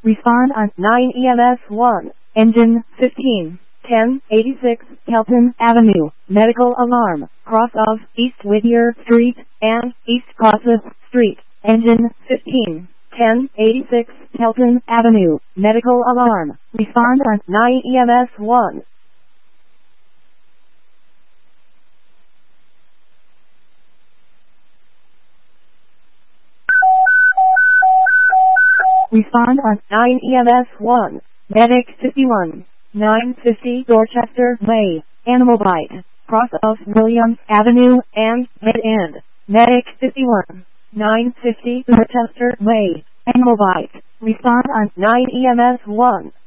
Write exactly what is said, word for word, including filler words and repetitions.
Respond on nine E M S one. Engine fifteen. ten eighty-six Kelton Avenue. Medical alarm. Cross of East Whittier Street and East Crosseth Street. Engine fifteen. ten eighty-six Kelton Avenue. Medical alarm. Respond on nine E M S one. Respond on nine E M S one. Medic fifty-one. nine fifty Dorchester Way. Animal bite. Cross of Williams Avenue and Dead End. Medic fifty-one. nine fifty Dorchester Way. Animal bite. Respond on nine E M S one.